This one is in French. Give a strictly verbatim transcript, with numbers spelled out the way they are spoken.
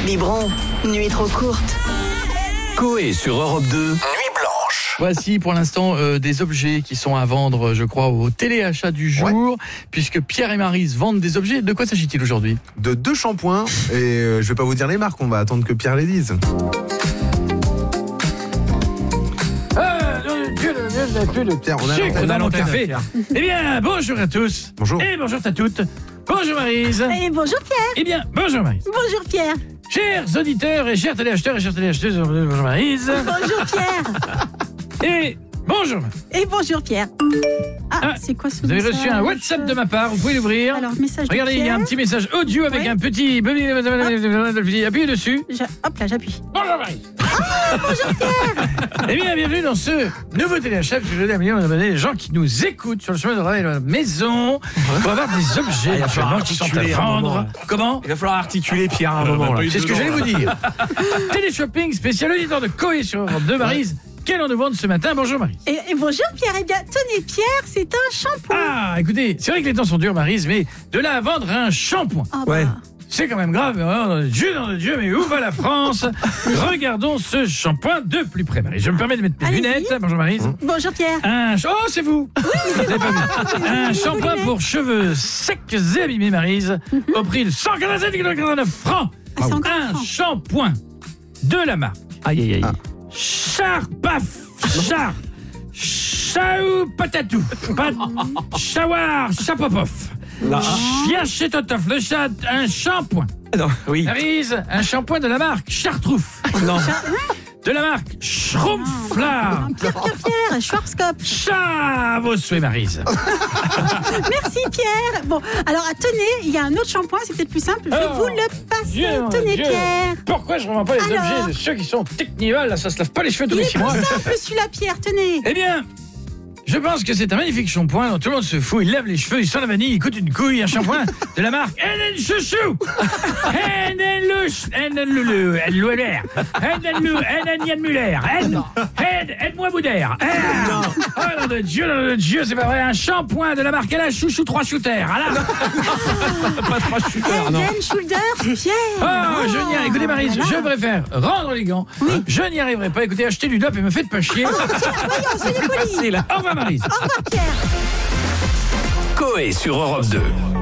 Biberon, nuit trop courte. Coé sur Europe deux, Nuit Blanche. Voici pour l'instant euh, des objets qui sont à vendre, je crois, au téléachat du jour, ouais. Puisque Pierre et Maryse vendent des objets. De quoi s'agit-il aujourd'hui ? De deux shampoings, et euh, je vais pas vous dire les marques, on va attendre que Pierre les dise. Pierre, on a sucre dans mon café. Eh bien, bonjour à tous. Bonjour. Et bonjour à toutes. Bonjour Maryse. Et bonjour Pierre. Eh bien, bonjour Maryse. Bonjour Pierre. Chers auditeurs et chers téléacheteurs et chères téléacheteuses, bonjour Maryse. Bonjour Pierre. Et bonjour. Et bonjour Pierre. Ah, ah c'est quoi ce Vous avez message ? reçu un WhatsApp de ma part, vous pouvez l'ouvrir. Alors, message de Regardez, Pierre. il y a un petit message audio avec ouais. un petit... Appuyez dessus. Je... Hop là, j'appuie. Bonjour Maryse. Ah, bonjour Pierre. Eh bien, bienvenue dans ce nouveau téléachat. Je veux dire, les gens qui nous écoutent sur le chemin de la maison pour avoir des objets actuellement qui sont à vendre. Comment ? Il va falloir articuler Pierre à un moment là. C'est ce que j'allais vous dire. Téléshopping spécial auditeur de Coé sur Europe deux, Maryse. Quelle en nous vendre ce matin ? Bonjour Maryse. Et, et bonjour Pierre. Eh bien, tenez Pierre, c'est un shampoing. Ah, écoutez, c'est vrai que les temps sont durs, Maryse, mais de là à vendre un shampoing. Ah bah. Ouais. C'est quand même grave. Oh, Dieu dans le Dieu, mais où va la France ? Regardons ce shampoing de plus près, Maryse. Je me permets de mettre mes Allez-y. lunettes. Bonjour Maryse. Bonjour Pierre. Un... Oh, c'est vous. Oui, vous n'avez pas vu. Un shampoing pour cheveux secs et abîmés, Maryse, mm-hmm. au prix de cent quarante-sept virgule quatre-vingt-neuf francs. Ah, un francs. shampoing de la marque. Aïe, aïe, aïe. Ah. Charpaf. Char. Chaou patatou. Pat. Chawar. Chapopov. Chien chez Totof, le chat, un shampoing. Non, oui. Maryse, un shampoing de la marque Chartrouf. Non. De la marque Schrumpflar. Pierre, Pierre, Pierre, Schwarzkopf. Chat, vos souhaits, Maryse. Merci Pierre. Bon, alors tenez, il y a un autre shampoing, c'est peut-être plus simple. Je oh, vous le passe. Dieu, tenez Dieu. Pierre. Pourquoi je ne revends pas les alors, objets de ceux qui sont technivales, là, ça se lave pas les cheveux tous il les est six mois. plus simple celui-là Pierre, tenez. Eh bien, je pense que c'est un magnifique shampoing dont tout le monde se fout. Il lave les cheveux, il sent la vanille, il coûte une couille. Un shampoing de la marque N N Chouchou. N N Luch. N N Lulu. N N Muller. N N Lu. N N Yann Muller. N. Aide-moi Boudère. Oh nom de Dieu, nom de Dieu, c'est pas vrai. Un shampoing de la marque N N Chouchou trois shooters. Ah là. Pas trois shooters, non. N N Shoulder, Pierre. Oh, je n'y arrive. Écoutez, Maryse, voilà. je préfère rendre les gants. Oui. Je n'y arriverai pas. Écoutez, achetez du dope et me faites pas chier. Oh, tiens, voyons, c'est des polis. Au revoir, Maryse. Au revoir Pierre. Coé sur Europe deux.